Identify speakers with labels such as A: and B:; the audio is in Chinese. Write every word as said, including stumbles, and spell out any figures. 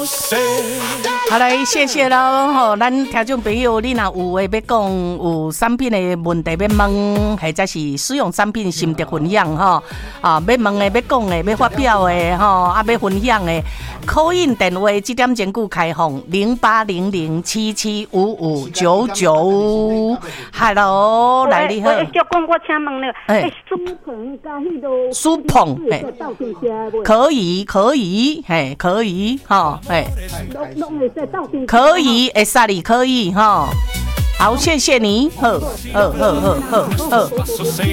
A: 好来，谢谢咯吼，咱听众朋友，你若有话要讲，有产品的问题要问，或者是使用产品心得分享吼，啊，要问的、要讲的、要发表的吼，啊，要分享的，call in电话这点钟久开放，零八零零七七五五九九。Hello， 来你好。
B: 我叫讲，我请问了，哎，苏鹏加迄个
A: 苏鹏，嘿，可以，可以，嘿，可以，哈，嘿。可以，会使你可以哈。好，谢谢你，好，好，好，好，好，好。